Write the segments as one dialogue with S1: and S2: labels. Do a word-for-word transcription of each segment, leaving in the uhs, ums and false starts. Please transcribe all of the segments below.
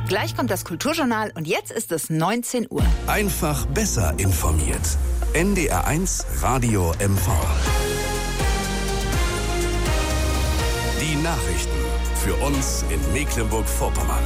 S1: Gleich kommt das Kulturjournal und jetzt ist es neunzehn Uhr.
S2: Einfach besser informiert. N D R eins Radio M V. Die Nachrichten für uns in Mecklenburg-Vorpommern.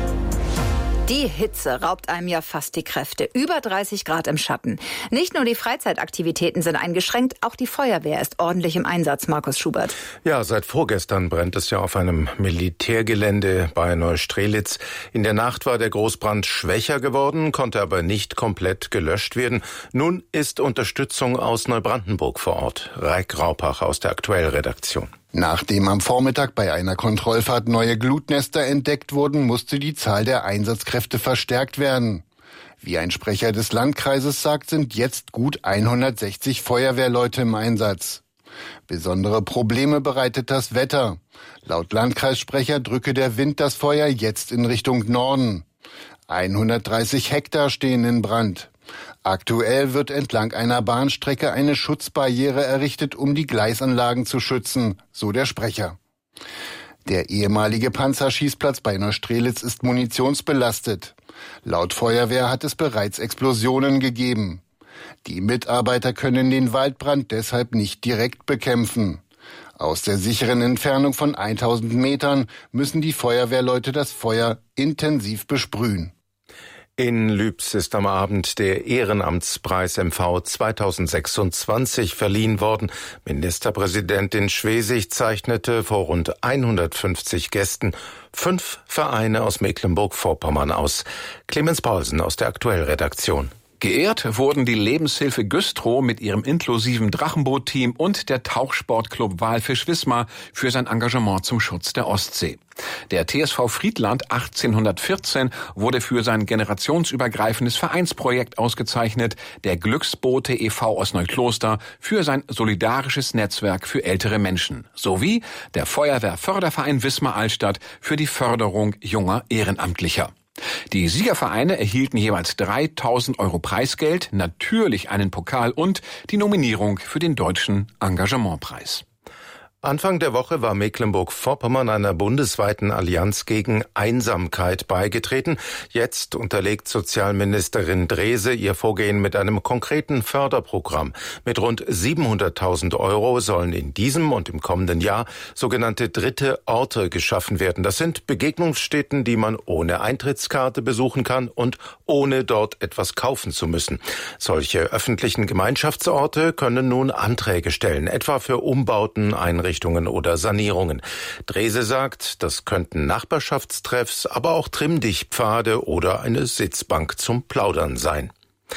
S1: Die Hitze raubt einem ja fast die Kräfte. Über dreißig Grad im Schatten. Nicht nur die Freizeitaktivitäten sind eingeschränkt, auch die Feuerwehr ist ordentlich im Einsatz, Markus Schubert.
S3: Ja, seit vorgestern brennt es ja auf einem Militärgelände bei Neustrelitz. In der Nacht war der Großbrand schwächer geworden, konnte aber nicht komplett gelöscht werden. Nun ist Unterstützung aus Neubrandenburg vor Ort. Raik Raupach aus der Aktuell-Redaktion.
S4: Nachdem am Vormittag bei einer Kontrollfahrt neue Glutnester entdeckt wurden, musste die Zahl der Einsatzkräfte verstärkt werden. Wie ein Sprecher des Landkreises sagt, sind jetzt gut hundertsechzig Feuerwehrleute im Einsatz. Besondere Probleme bereitet das Wetter. Laut Landkreissprecher drücke der Wind das Feuer jetzt in Richtung Norden. hundertdreißig Hektar stehen in Brand. Aktuell wird entlang einer Bahnstrecke eine Schutzbarriere errichtet, um die Gleisanlagen zu schützen, so der Sprecher. Der ehemalige Panzerschießplatz bei Neustrelitz ist munitionsbelastet. Laut Feuerwehr hat es bereits Explosionen gegeben. Die Mitarbeiter können den Waldbrand deshalb nicht direkt bekämpfen. Aus der sicheren Entfernung von tausend Metern müssen die Feuerwehrleute das Feuer intensiv besprühen.
S3: In Lübs ist am Abend der Ehrenamtspreis M V zweitausendsechsundzwanzig verliehen worden. Ministerpräsidentin Schwesig zeichnete vor rund hundertfünfzig Gästen fünf Vereine aus Mecklenburg-Vorpommern aus. Clemens Paulsen aus der Aktuell-Redaktion.
S5: Geehrt wurden die Lebenshilfe Güstrow mit ihrem inklusiven Drachenboot-Team und der Tauchsportclub Walfisch Wismar für sein Engagement zum Schutz der Ostsee. Der T S V Friedland achtzehnhundertvierzehn wurde für sein generationsübergreifendes Vereinsprojekt ausgezeichnet, der Glücksboote e V aus Neukloster für sein solidarisches Netzwerk für ältere Menschen, sowie der Feuerwehrförderverein Wismar-Altstadt für die Förderung junger Ehrenamtlicher. Die Siegervereine erhielten jeweils dreitausend Euro Preisgeld, natürlich einen Pokal und die Nominierung für den Deutschen Engagementpreis.
S3: Anfang der Woche war Mecklenburg-Vorpommern einer bundesweiten Allianz gegen Einsamkeit beigetreten. Jetzt unterlegt Sozialministerin Drese ihr Vorgehen mit einem konkreten Förderprogramm. Mit rund siebenhunderttausend Euro sollen in diesem und im kommenden Jahr sogenannte dritte Orte geschaffen werden. Das sind Begegnungsstätten, die man ohne Eintrittskarte besuchen kann und ohne dort etwas kaufen zu müssen. Solche öffentlichen Gemeinschaftsorte können nun Anträge stellen, etwa für Umbauten, Einrichtungen oder Sanierungen. Drese sagt, das könnten Nachbarschaftstreffs, aber auch Trimm-Dich-Pfade oder eine Sitzbank zum Plaudern sein.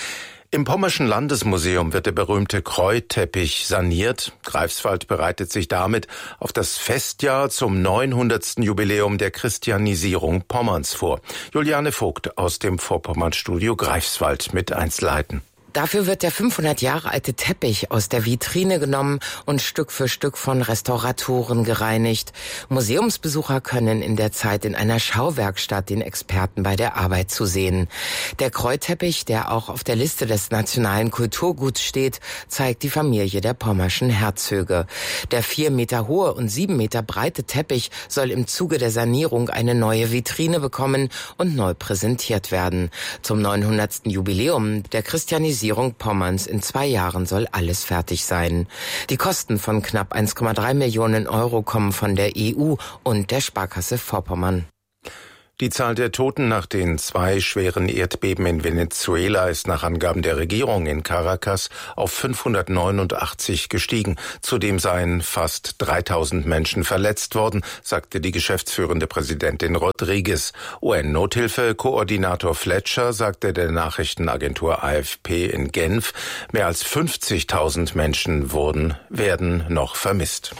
S3: Im Pommerschen Landesmuseum wird der berühmte Kreuteppich saniert. Greifswald bereitet sich damit auf das Festjahr zum neunhundertsten Jubiläum der Christianisierung Pommerns vor. Juliane Vogt aus dem Vorpommernstudio Greifswald mit Einzelheiten.
S6: Dafür wird der fünfhundert Jahre alte Teppich aus der Vitrine genommen und Stück für Stück von Restauratoren gereinigt. Museumsbesucher können in der Zeit in einer Schauwerkstatt den Experten bei der Arbeit zusehen. Der Kreuteppich, der auch auf der Liste des nationalen Kulturguts steht, zeigt die Familie der pommerschen Herzöge. Der vier Meter hohe und sieben Meter breite Teppich soll im Zuge der Sanierung eine neue Vitrine bekommen und neu präsentiert werden. Zum neunhundertsten Jubiläum der Christianisierung Pommerns in zwei Jahren soll alles fertig sein. Die Kosten von knapp eins Komma drei Millionen Euro kommen von der E U und der Sparkasse Vorpommern.
S3: Die Zahl der Toten nach den zwei schweren Erdbeben in Venezuela ist nach Angaben der Regierung in Caracas auf fünfhundertneunundachtzig gestiegen. Zudem seien fast dreitausend Menschen verletzt worden, sagte die geschäftsführende Präsidentin Rodriguez. U N-Nothilfe-Koordinator Fletcher sagte der Nachrichtenagentur A F P in Genf, mehr als fünfzigtausend Menschen wurden, werden noch vermisst.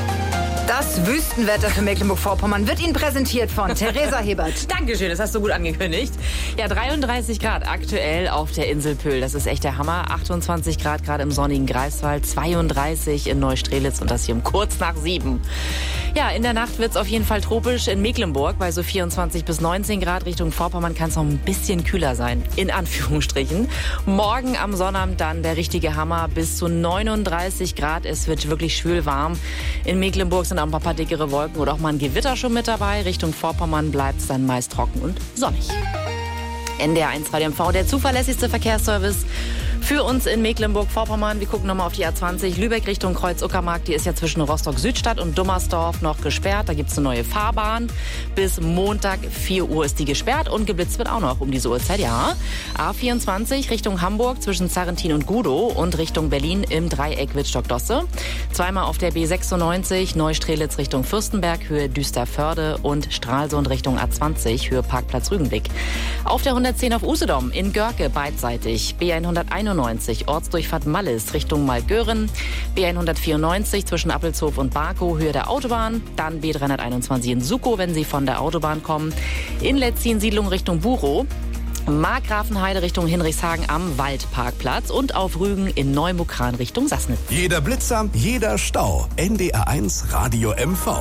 S1: Das Wüstenwetter für Mecklenburg-Vorpommern wird Ihnen präsentiert von Theresa Hebert.
S7: Dankeschön, das hast du gut angekündigt. Ja, dreiunddreißig Grad aktuell auf der Insel Pöhl. Das ist echt der Hammer. achtundzwanzig Grad gerade im sonnigen Greifswald, zweiunddreißig in Neustrelitz und das hier um kurz nach sieben. Ja, in der Nacht wird es auf jeden Fall tropisch in Mecklenburg bei so vierundzwanzig bis neunzehn Grad. Richtung Vorpommern kann es noch ein bisschen kühler sein, in Anführungsstrichen. Morgen am Sonnabend dann der richtige Hammer bis zu neununddreißig Grad. Es wird wirklich schwül warm. In Mecklenburg sind sind auch ein paar dickere Wolken oder auch mal ein Gewitter schon mit dabei. Richtung Vorpommern bleibt es dann meist trocken und sonnig. N D R eins Radio M V, der zuverlässigste Verkehrsservice für uns in Mecklenburg-Vorpommern. Wir gucken nochmal auf die A zwanzig Lübeck Richtung Kreuz-Uckermark. Die ist ja zwischen Rostock-Südstadt und Dummersdorf noch gesperrt. Da gibt es eine neue Fahrbahn. Bis Montag vier Uhr ist die gesperrt und geblitzt wird auch noch um diese Uhrzeit. Ja. A vierundzwanzig Richtung Hamburg zwischen Zarrentin und Gudow und Richtung Berlin im Dreieck Wittstock-Dosse. Zweimal auf der B sechsundneunzig Neustrelitz Richtung Fürstenberg, Höhe Düsterförde und Stralsund Richtung A zwanzig, Höhe Parkplatz Rügenblick. Auf der hundertzehn auf Usedom in Görke beidseitig. B hunderteinundneunzig Ortsdurchfahrt Mallis Richtung Malgören. B hundertvierundneunzig zwischen Appelshof und Barkow, Höhe der Autobahn. Dann B dreihunderteinundzwanzig in Sukow, wenn Sie von der Autobahn kommen. In Letzin-Siedlung Richtung Burow. Markgrafenheide Richtung Hinrichshagen am Waldparkplatz und auf Rügen in Neumukran Richtung Sassnitz.
S2: Jeder Blitzer, jeder Stau. N D R eins Radio M V.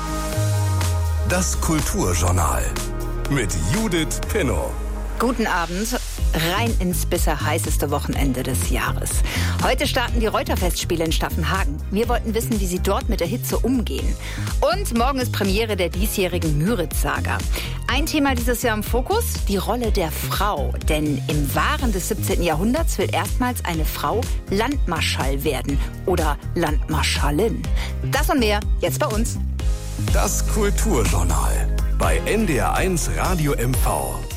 S2: Das Kulturjournal mit Judith Pinnow.
S1: Guten Abend, rein ins bisher heißeste Wochenende des Jahres. Heute starten die Reuterfestspiele in Staffenhagen. Wir wollten wissen, wie sie dort mit der Hitze umgehen. Und morgen ist Premiere der diesjährigen Müritz-Saga. Ein Thema dieses Jahr im Fokus, die Rolle der Frau. Denn im Wahren des siebzehnten Jahrhunderts will erstmals eine Frau Landmarschall werden oder Landmarschallin. Das und mehr jetzt bei uns.
S2: Das Kulturjournal bei N D R eins Radio M V.